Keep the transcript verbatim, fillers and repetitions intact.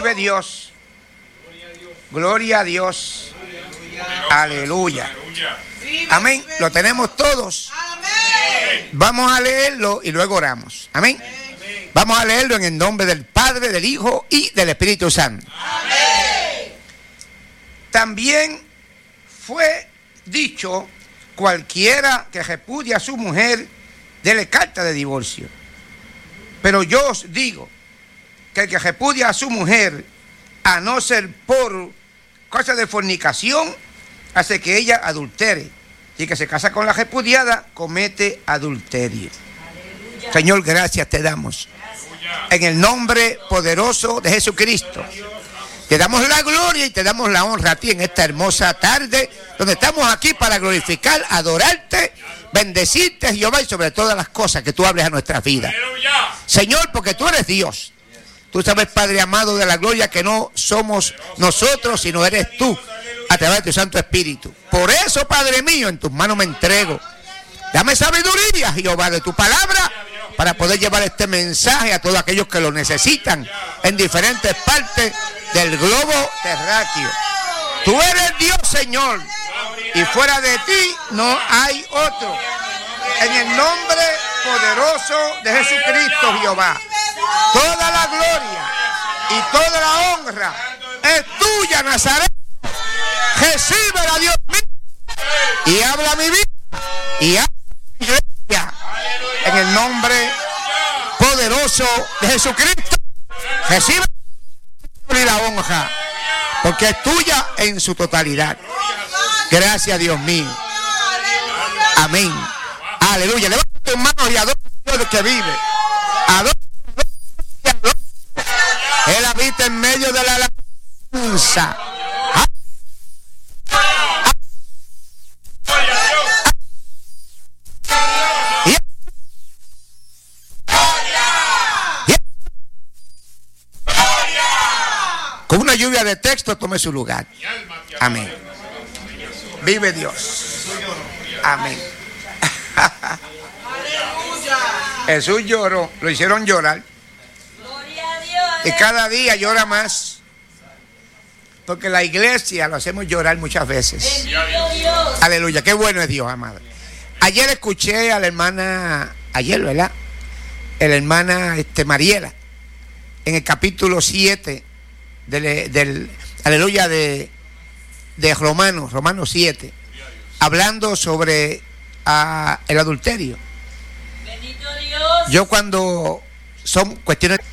Vive Dios. Gloria a Dios. Aleluya. Amén. Lo tenemos todos. Vamos a leerlo y luego oramos. Amén. Vamos a leerlo en el nombre del Padre, del Hijo y del Espíritu Santo. También fue dicho: cualquiera que repudia a su mujer, dele carta de divorcio. Pero yo os digo que el que repudia a su mujer, a no ser por causa de fornicación, hace que ella adultere. Y que se casa con la repudiada, comete adulterio. Aleluya. Señor, gracias te damos. Gracias. En el nombre poderoso de Jesucristo. Te damos la gloria y te damos la honra a ti en esta hermosa tarde, donde estamos aquí para glorificar, adorarte, bendecirte, Jehová, y sobre todas las cosas que tú hables a nuestras vidas. Señor, porque tú eres Dios. Tú sabes, Padre amado de la gloria, que no somos nosotros, sino eres tú, a través de tu Santo Espíritu. Por eso, Padre mío, en tus manos me entrego. Dame sabiduría, Jehová, de tu palabra, para poder llevar este mensaje a todos aquellos que lo necesitan en diferentes partes del globo terráqueo. Tú eres Dios, Señor, y fuera de ti no hay otro. En el nombre poderoso de Jesucristo, Jehová, toda la gloria y toda la honra es tuya, Nazaret. Recíbela, Dios mío, y habla mi vida y habla mi iglesia en el nombre poderoso de Jesucristo. Recibe la honra, porque es tuya en su totalidad. Gracias, Dios mío. Amén. Aleluya. Levanta tus manos y adora a Dios que vive. Adora a Dios. Él habita en medio de la alabanza. Con una lluvia de texto tome su lugar. Amén. Vive Dios. Amén. Jesús lloró, lo hicieron llorar. Y cada día llora más. Porque la iglesia lo hacemos llorar muchas veces. Aleluya, qué bueno es Dios, amado. Ayer escuché a la hermana, ayer, ¿verdad? La hermana este, Mariela, en el capítulo siete. Del, del aleluya de, de Romanos, Romanos siete, hablando sobre uh, el adulterio. Bendito Dios. Yo cuando son cuestiones